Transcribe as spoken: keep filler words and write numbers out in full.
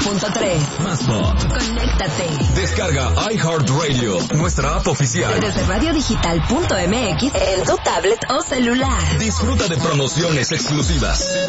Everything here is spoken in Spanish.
punto tres. Más bot. Conéctate. Descarga iHeartRadio, nuestra app oficial. Desde radio digital punto m x en tu tablet o celular. Disfruta de promociones exclusivas.